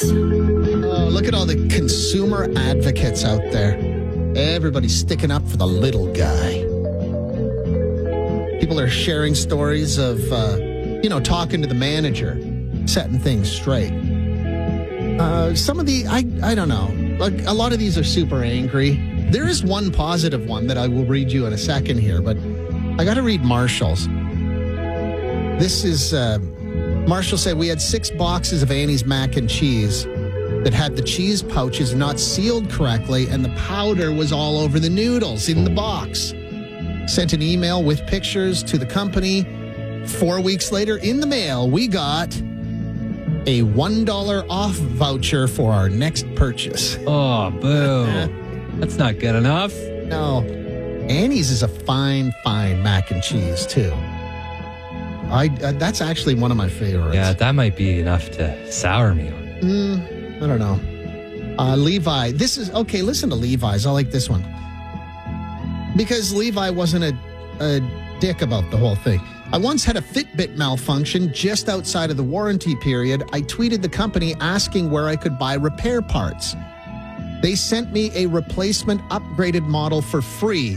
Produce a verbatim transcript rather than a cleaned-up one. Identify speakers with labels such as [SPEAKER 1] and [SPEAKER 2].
[SPEAKER 1] Oh, look at all the consumer advocates out there. Everybody's sticking up for the little guy. People are sharing stories of, uh, you know, talking to the manager, setting things straight. Uh, some of the, I, I don't know. Like, a lot of these are super angry. There is one positive one that I will read you in a second here, but I got to read Marshall's. This is, uh, Marshall said, we had six boxes of Annie's mac and cheese that had the cheese pouches not sealed correctly, and the powder was all over the noodles in the box. Sent an email with pictures to the company. Four weeks later, in the mail, we got a one dollar off voucher for our next purchase.
[SPEAKER 2] Oh, boo. That's not good enough.
[SPEAKER 1] No. Annie's is a fine, fine mac and cheese, too. I uh, That's actually one of my favorites.
[SPEAKER 2] Yeah, that might be enough to sour me.
[SPEAKER 1] Mm, I don't know. Uh, Levi. This is, okay, listen to Levi's. I like this one. Because Levi wasn't a, a dick about the whole thing. I once had a Fitbit malfunction just outside of the warranty period. I tweeted the company asking where I could buy repair parts. They sent me a replacement upgraded model for free.